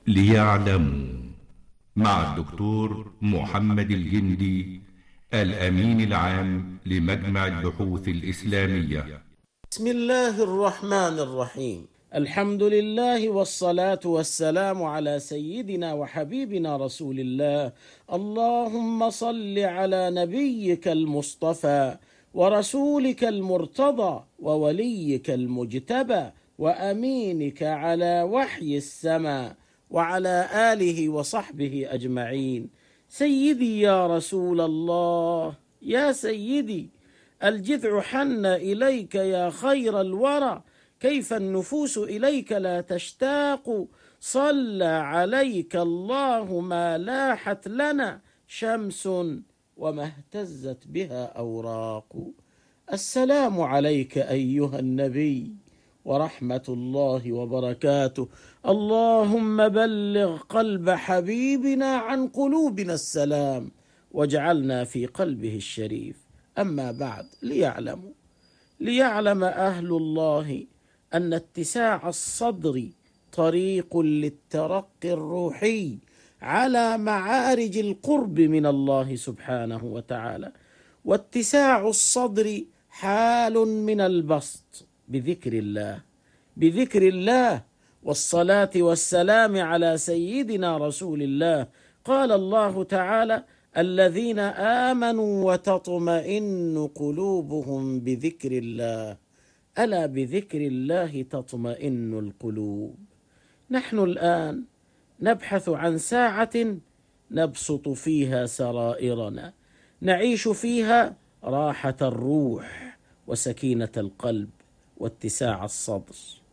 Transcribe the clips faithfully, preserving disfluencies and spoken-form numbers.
ليعلموا مع الدكتور محمد الجندي الأمين العام لمجمع البحوث الإسلامية. بسم الله الرحمن الرحيم. الحمد لله والصلاة والسلام على سيدنا وحبيبنا رسول الله. اللهم صل على نبيك المصطفى ورسولك المرتضى ووليك المجتبى وأمينك على وحي السماء وعلى آله وصحبه أجمعين. سيدي يا رسول الله، يا سيدي، الجذع حن إليك يا خير الورى، كيف النفوس إليك لا تشتاق، صلى عليك الله ما لاحت لنا شمس وما اهتزت بها أوراق. السلام عليك أيها النبي ورحمة الله وبركاته. اللهم بلغ قلب حبيبنا عن قلوبنا السلام واجعلنا في قلبه الشريف. أما بعد، ليعلموا ليعلم أهل الله أن اتساع الصدر طريق للترقي الروحي على معارج القرب من الله سبحانه وتعالى، واتساع الصدر حال من البسط بذكر الله بذكر الله والصلاة والسلام على سيدنا رسول الله. قال الله تعالى: الذين آمنوا وتطمئن قلوبهم بذكر الله، ألا بذكر الله تطمئن القلوب. نحن الآن نبحث عن ساعة نبسط فيها سرائرنا، نعيش فيها راحة الروح وسكينة القلب واتساع الصدر.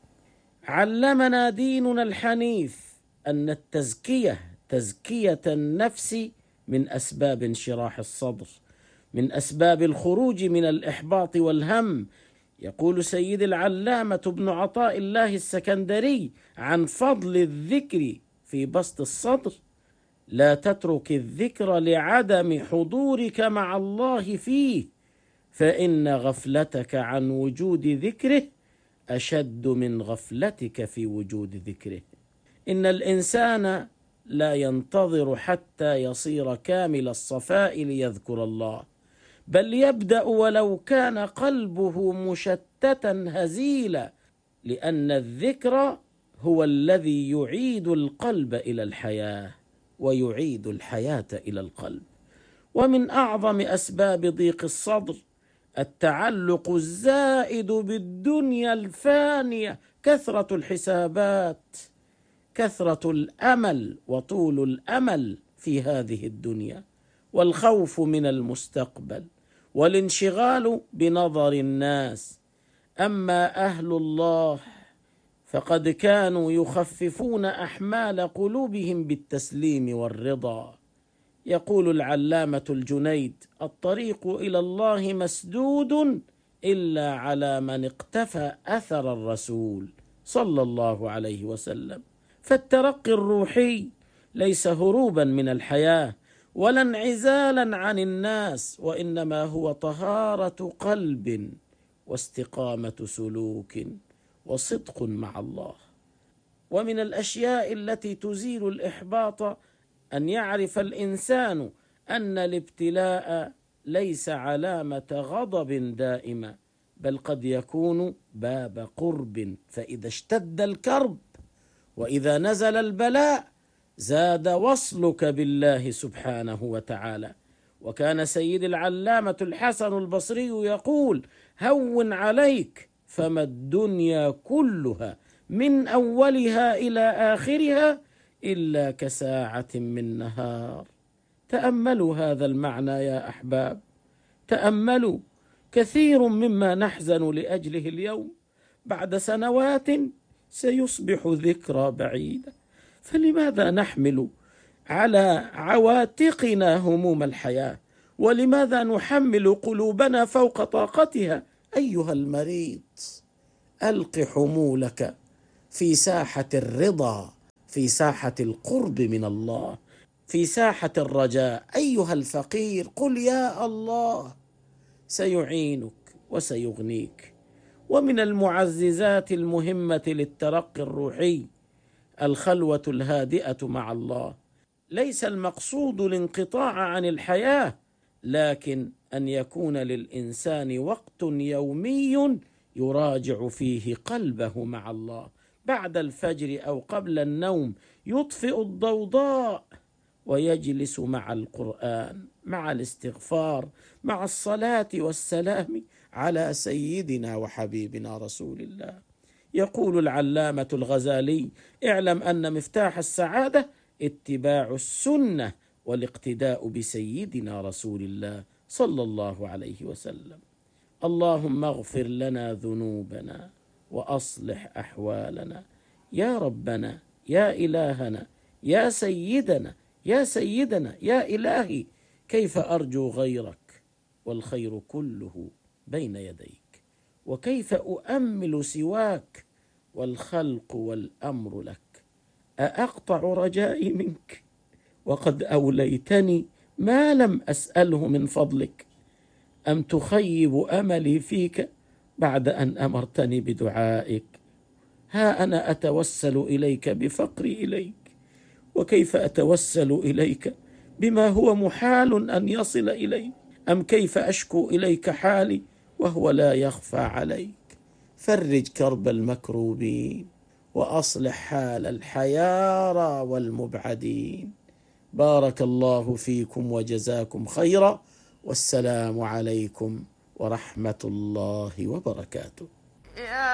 علمنا ديننا الحنيف أن التزكية تزكية النفس من أسباب انشراح الصدر، من أسباب الخروج من الإحباط والهم. يقول سيد العلامة ابن عطاء الله السكندري عن فضل الذكر في بسط الصدر: لا تترك الذكر لعدم حضورك مع الله فيه، فإن غفلتك عن وجود ذكره أشد من غفلتك في وجود ذكره. إن الإنسان لا ينتظر حتى يصير كامل الصفاء ليذكر الله، بل يبدأ ولو كان قلبه مشتتا هزيلا، لأن الذكر هو الذي يعيد القلب إلى الحياة ويعيد الحياة إلى القلب. ومن أعظم أسباب ضيق الصدر التعلق الزائد بالدنيا الفانية، كثرة الحسابات، كثرة الأمل وطول الأمل في هذه الدنيا، والخوف من المستقبل، والانشغال بنظر الناس. أما أهل الله فقد كانوا يخففون أحمال قلوبهم بالتسليم والرضا. يقول العلامة الجنيد: الطريق إلى الله مسدود إلا على من اقتفى أثر الرسول صلى الله عليه وسلم. فالترقي الروحي ليس هروبا من الحياة ولا انعزالا عن الناس، وإنما هو طهارة قلب واستقامة سلوك وصدق مع الله. ومن الأشياء التي تزيل الإحباط أن يعرف الإنسان أن الابتلاء ليس علامة غضب دائمة، بل قد يكون باب قرب. فإذا اشتد الكرب وإذا نزل البلاء زاد وصلك بالله سبحانه وتعالى. وكان سيد العلامة الحسن البصري يقول: هون عليك، فما الدنيا كلها من أولها إلى آخرها إلا كساعة من نهار. تأملوا هذا المعنى يا أحباب، تأملوا. كثير مما نحزن لأجله اليوم بعد سنوات سيصبح ذكرى بعيدة، فلماذا نحمل على عواتقنا هموم الحياة؟ ولماذا نحمل قلوبنا فوق طاقتها؟ أيها المريض، ألق حمولك في ساحة الرضا، في ساحة القرب من الله، في ساحة الرجاء. أيها الفقير، قل يا الله، سيعينك وسيغنيك. ومن المعززات المهمة للترقي الروحي الخلوة الهادئة مع الله. ليس المقصود الانقطاع عن الحياة، لكن أن يكون للإنسان وقت يومي يراجع فيه قلبه مع الله، بعد الفجر أو قبل النوم يطفئ الضوضاء ويجلس مع القرآن، مع الاستغفار، مع الصلاة والسلام على سيدنا وحبيبنا رسول الله. يقول العلامة الغزالي: اعلم أن مفتاح السعادة اتباع السنة والاقتداء بسيدنا رسول الله صلى الله عليه وسلم. اللهم اغفر لنا ذنوبنا وأصلح أحوالنا يا ربنا يا إلهنا يا سيدنا يا سيدنا يا إلهي، كيف أرجو غيرك والخير كله بين يديك، وكيف أؤمل سواك والخلق والأمر لك. أأقطع رجائي منك وقد أوليتني ما لم أسأله من فضلك، أم تخيب أملي فيك بعد أن أمرتني بدعائك؟ ها أنا أتوسل إليك بفقري إليك، وكيف أتوسل إليك بما هو محال أن يصل إليك؟ أم كيف أشكو إليك حالي وهو لا يخفى عليك؟ فرج كرب المكروبين وأصلح حال الحيارى والمبعدين. بارك الله فيكم وجزاكم خيرا، والسلام عليكم ورحمة الله وبركاته.